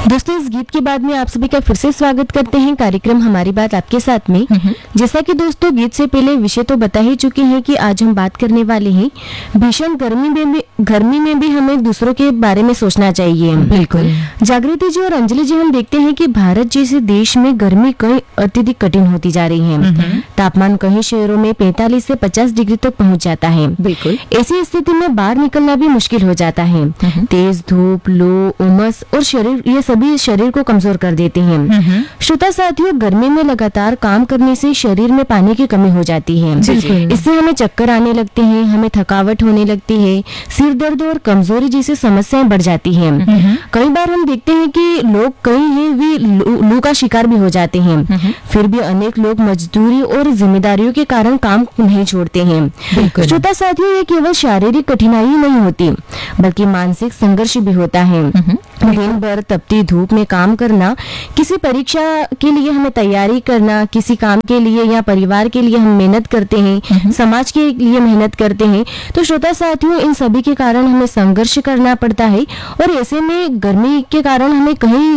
दोस्तों, इस गीत के बाद में आप सभी का फिर से स्वागत करते हैं कार्यक्रम हमारी बात आपके साथ में। जैसा कि दोस्तों गीत से पहले विषय तो बता ही चुके हैं कि आज हम बात करने वाले हैं भीषण गर्मी में भी हमें दूसरों के बारे में सोचना चाहिए। बिल्कुल। जागृति जी और अंजलि जी, हम देखते हैं कि भारत जैसे देश में गर्मी कई अत्यधिक कठिन होती जा रही है। तापमान कई शहरों में 45 से 50 डिग्री तक पहुंच जाता है। बिल्कुल। ऐसी स्थिति में बाहर निकलना भी मुश्किल हो जाता है। तेज धूप, लू, उमस और ये सभी शरीर को कमजोर कर देते हैं। श्रोता साथियों, गर्मी में लगातार काम करने से शरीर में पानी की कमी हो जाती है। इससे हमें चक्कर आने लगते हैं, हमें थकावट होने लगती है, सिर दर्द और कमजोरी जैसी समस्याएं बढ़ जाती हैं। कई बार हम देखते हैं कि लोग कई भी लू का शिकार भी हो जाते हैं। फिर भी अनेक लोग मजदूरी और जिम्मेदारियों के कारण काम नहीं छोड़ते हैं। श्रोता साथियों, ये केवल शारीरिक कठिनाई नहीं होती बल्कि मानसिक संघर्ष भी होता है। दिन भर तपती धूप में काम करना, किसी परीक्षा के लिए हमें तैयारी करना, किसी काम के लिए या परिवार के लिए हम मेहनत करते हैं, समाज के लिए मेहनत करते हैं, तो श्रोता साथियों इन सभी के कारण हमें संघर्ष करना पड़ता है। और ऐसे में गर्मी के कारण हमें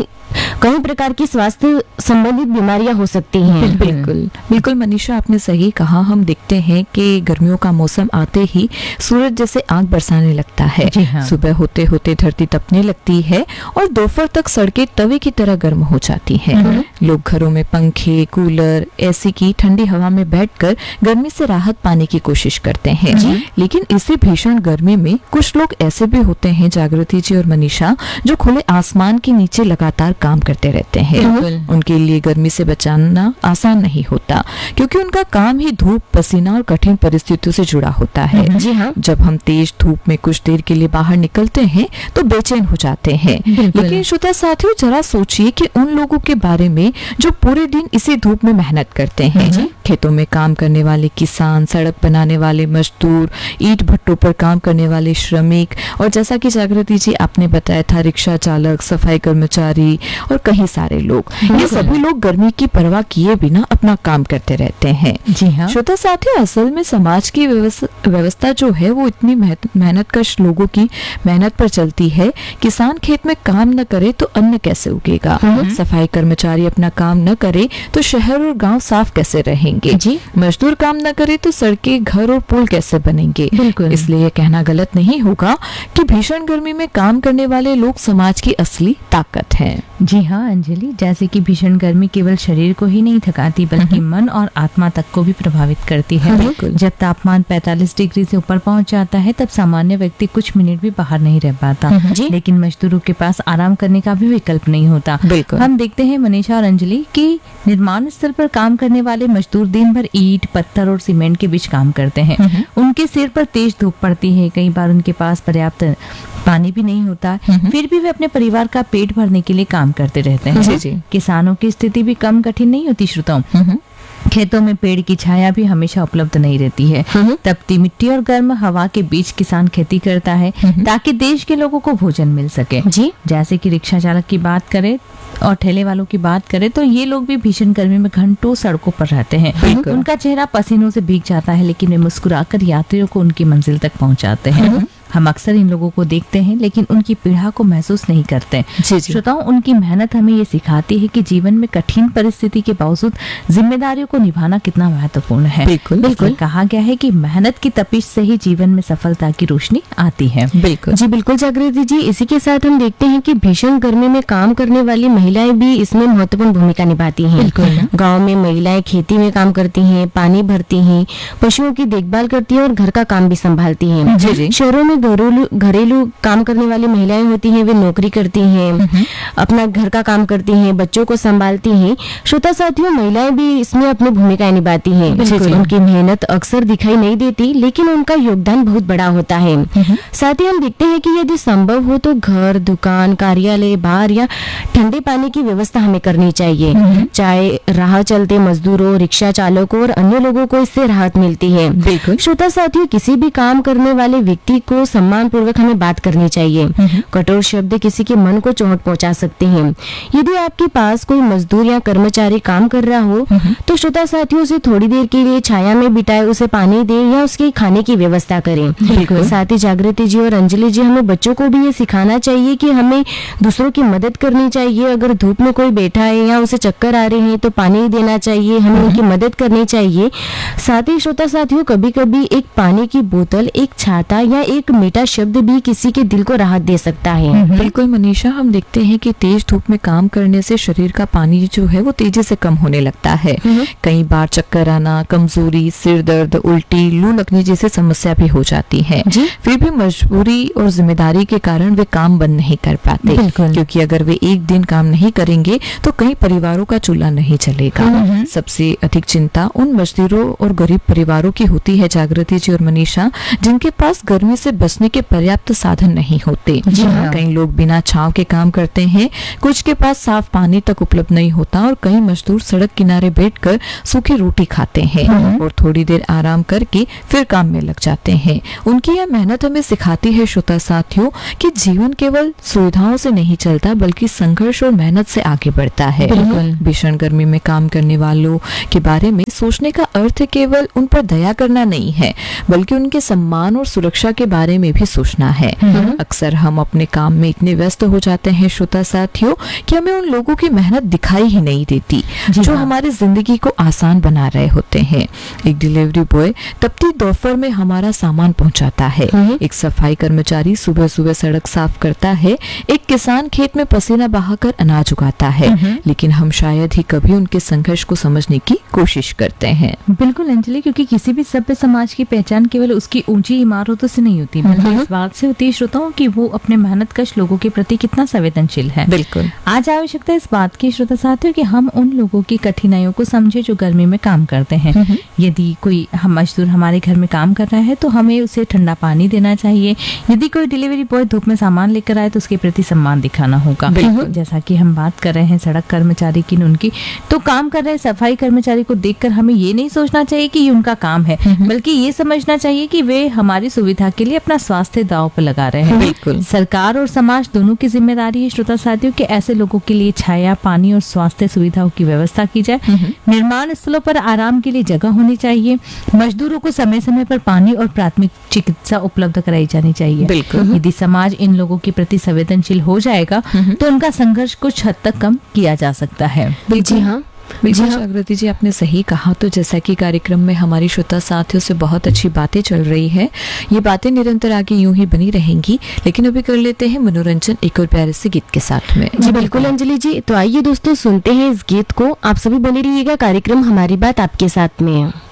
कई प्रकार की स्वास्थ्य संबंधित बीमारियां हो सकती हैं। बिल्कुल मनीषा, आपने सही कहा। हम देखते हैं कि गर्मियों का मौसम आते ही सूरज जैसे आग बरसाने लगता है। सुबह होते होते धरती तपने लगती है और दोपहर तक सड़कें तवे की तरह गर्म हो जाती हैं। लोग घरों में पंखे, कूलर, एसी की ठंडी हवा में बैठकर गर्मी से राहत पाने की कोशिश करते हैं। लेकिन इसी भीषण गर्मी में कुछ लोग ऐसे भी होते हैं, जागृति जी और मनीषा, जो खुले आसमान के नीचे लगातार काम करते रहते हैं। उनके लिए गर्मी से बचाना आसान नहीं होता, क्योंकि उनका काम ही धूप, पसीना और कठिन परिस्थितियों से जुड़ा होता है। जी हाँ। जब हम तेज धूप में कुछ देर के लिए बाहर निकलते हैं तो बेचैन हो जाते हैं। लेकिन श्रोता साथियों, जरा सोचिए कि उन लोगों के बारे में जो पूरे दिन इसी धूप में मेहनत करते हैं। खेतों में काम करने वाले किसान, सड़क बनाने वाले मजदूर, ईंट भट्टों पर काम करने वाले श्रमिक, और जैसा कि जागृति जी आपने बताया था, रिक्शा चालक, सफाई कर्मचारी और कई सारे लोग। ये सभी लोग गर्मी की परवाह किए बिना अपना काम करते रहते हैं। जी हाँ। श्रोता साथियों, असल में समाज की व्यवस्था जो है वो इतनी मेहनतकश लोगों की मेहनत पर चलती है। किसान खेत में काम न करे तो अन्न कैसे उगेगा? सफाई कर्मचारी अपना काम न करे तो शहर और गांव साफ कैसे रहेंगे? मजदूर काम न करे तो सड़कें, घर और पुल कैसे बनेंगे? इसलिए यह कहना गलत नहीं होगा कि भीषण गर्मी में काम करने वाले लोग समाज की असली ताकत हैं। जी हाँ अंजलि, जैसे कि भीषण गर्मी केवल शरीर को ही नहीं थकाती बल्कि मन और आत्मा तक को भी प्रभावित करती है। जब तापमान 45 डिग्री से ऊपर पहुंच जाता है तब सामान्य व्यक्ति कुछ मिनट भी बाहर नहीं रह पाता। लेकिन मजदूरों के पास आराम करने का भी विकल्प नहीं होता। हम देखते हैं मनीषा और अंजलि कि निर्माण स्थल पर काम करने वाले मजदूर दिन भर ईंट, पत्थर और सीमेंट के बीच काम करते हैं। उनके सिर पर तेज धूप पड़ती है, कई बार उनके पास पर्याप्त पानी भी नहीं होता, फिर भी वे अपने परिवार का पेट भरने के लिए काम करते रहते हैं। किसानों की स्थिति भी कम कठिन नहीं होती श्रोताओं। खेतों में पेड़ की छाया भी हमेशा उपलब्ध नहीं रहती है। तपती मिट्टी और गर्म हवा के बीच किसान खेती करता है ताकि देश के लोगों को भोजन मिल सके। जैसे कि रिक्शा चालक की बात करें और ठेले वालों की बात करें तो ये लोग भी भीषण गर्मी में घंटों सड़कों पर रहते हैं। उनका चेहरा पसीनों से भीग जाता है, लेकिन वे मुस्कुराकर यात्रियों को उनकी मंजिल तक पहुंचाते हैं। हम अक्सर इन लोगों को देखते हैं लेकिन उनकी पीड़ा को महसूस नहीं करते। श्रोताओं, उनकी मेहनत हमें ये सिखाती है कि जीवन में कठिन परिस्थिति के बावजूद जिम्मेदारियों को निभाना कितना महत्वपूर्ण है। बिल्कुल कहा गया है कि मेहनत की तपिश से ही जीवन में सफलता की रोशनी आती है। बिल्कुल जागृति जी, इसी के साथ हम देखते हैं कि भीषण गर्मी में काम करने वाली महिलाएं भी इसमें महत्वपूर्ण भूमिका निभाती हैं। गाँव में महिलाएं खेती में काम करती हैं, पानी भरती हैं, पशुओं की देखभाल करती हैं और घर का काम भी संभालती हैं। शहरों में घरेलू काम करने वाली महिलाएं होती हैं, वे नौकरी करती हैं, अपना घर का काम करती हैं, बच्चों को संभालती हैं। श्रोता साथियों, महिलाएं भी इसमें अपनी भूमिका निभाती हैं। उनकी मेहनत अक्सर दिखाई नहीं देती लेकिन उनका योगदान बहुत बड़ा होता है। साथ ही हम देखते हैं कि यदि संभव हो तो घर, दुकान, कार्यालय, बार या ठंडे पानी की व्यवस्था हमें करनी चाहिए। चाहे राह चलते मजदूरों, रिक्शा चालकों और अन्य लोगों को इससे राहत मिलती है। श्रोता साथियों, किसी भी काम करने वाले व्यक्ति को सम्मान पूर्वक हमें बात करनी चाहिए। कठोर शब्द किसी के मन को चोट पहुंचा सकते हैं। यदि आपके पास कोई मजदूर या कर्मचारी काम कर रहा हो तो श्रोता साथियों उसे थोड़ी देर के लिए छाया में बिठाए, उसे पानी दे या उसके खाने की व्यवस्था करें। साथ ही जागृति जी और अंजलि जी, हमें बच्चों को भी ये सिखाना चाहिए कि हमें दूसरों की मदद करनी चाहिए। अगर धूप में कोई बैठा है या उसे चक्कर आ रहे हैं तो पानी देना चाहिए, हमें उनकी मदद करनी चाहिए। साथ ही श्रोता साथियों, कभी कभी एक पानी की बोतल, एक छाता या एक मीठा शब्द भी किसी के दिल को राहत दे सकता है। बिल्कुल मनीषा, हम देखते हैं कि तेज धूप में काम करने से शरीर का पानी जो है वो तेजी से कम होने लगता है। कई बार चक्कर आना, कमजोरी, सिर दर्द, उल्टी, लू लगने जैसी समस्या भी हो जाती है। फिर भी मजबूरी और जिम्मेदारी के कारण वे काम बंद नहीं कर पाते, क्योंकि अगर वे एक दिन काम नहीं करेंगे तो कई परिवारों का चूल्हा नहीं चलेगा। सबसे अधिक चिंता उन मजदूरों और गरीब परिवारों की होती है जागृति जी और मनीषा, जिनके पास गर्मी से बचने के पर्याप्त साधन नहीं होते। कई लोग बिना छांव के काम करते हैं, कुछ के पास साफ पानी तक उपलब्ध नहीं होता और कई मजदूर सड़क किनारे बैठकर सूखी रोटी खाते हैं और थोड़ी देर आराम करके फिर काम में लग जाते हैं। उनकी यह मेहनत हमें सिखाती है श्रोता साथियों कि जीवन केवल सुविधाओं से नहीं चलता, बल्कि संघर्ष और मेहनत से आगे बढ़ता है। भीषण गर्मी में काम करने वालों के बारे में सोचने का अर्थ केवल उन पर दया करना नहीं है, बल्कि उनके सम्मान और सुरक्षा के बारे में भी सोचना है। अक्सर हम अपने काम में इतने व्यस्त हो जाते हैं श्रोता साथियों कि हमें उन लोगों की मेहनत दिखाई ही नहीं देती जो हमारी जिंदगी को आसान बना रहे होते हैं। एक डिलीवरी बॉय तपती दोपहर में हमारा सामान पहुंचाता है, एक सफाई कर्मचारी सुबह सुबह सड़क साफ करता है, एक किसान खेत में पसीना बहाकर अनाज उगाता है, लेकिन हम शायद ही कभी उनके संघर्ष को समझने की कोशिश करते हैं। बिल्कुल अंजलि, क्योंकि किसी भी सभ्य समाज की पहचान केवल उसकी ऊंची इमारतों से नहीं होती, बल्कि इस बात से होती है श्रोताओं कि वो अपने मेहनतकश लोगों के प्रति कितना संवेदनशील है। बिल्कुल आज आवश्यकता है इस बात की श्रोता साथियों कि हम उन लोगों की कठिनाइयों को समझे जो गर्मी में काम करते हैं। यदि कोई मजदूर हमारे घर में काम कर रहा है तो हमें उसे ठंडा पानी देना चाहिए। यदि कोई डिलीवरी बॉय धूप में सामान लेकर आए तो उसके प्रति सम्मान दिखाना होगा। जैसा कि हम बात कर रहे हैं सड़क कर्मचारी की, उनकी तो काम कर रहे सफाई कर्मचारी को देखकर हमें ये नहीं सोचना चाहिए कि ये उनका काम है, बल्कि ये समझना चाहिए कि वे हमारी सुविधा के लिए अपना स्वास्थ्य दांव पर लगा रहे हैं। सरकार और समाज दोनों की जिम्मेदारी है श्रोता साथियों कि ऐसे लोगों के लिए छाया, पानी और स्वास्थ्य सुविधाओं की व्यवस्था की जाए। निर्माण स्थलों पर आराम के लिए जगह होनी चाहिए। मजदूरों को समय समय पर पानी और प्राथमिक चिकित्सा उपलब्ध कराई जानी चाहिए। यदि समाज इन लोगों के प्रति संवेदनशील हो जाएगा तो उनका संघर्ष कुछ हद तक कम किया जा सकता है। जी हाँ जागृति जी, आपने सही कहा। तो जैसा कि कार्यक्रम में हमारी श्रोता साथियों से बहुत अच्छी बातें चल रही है, ये बातें निरंतर आगे यूं ही बनी रहेंगी, लेकिन अभी कर लेते हैं मनोरंजन एक और प्यारे से गीत के साथ में। जी बिल्कुल अंजलि जी, तो आइए दोस्तों सुनते हैं इस गीत को। आप सभी बने रहिएगा, कार्यक्रम हमारी बात आपके साथ में है।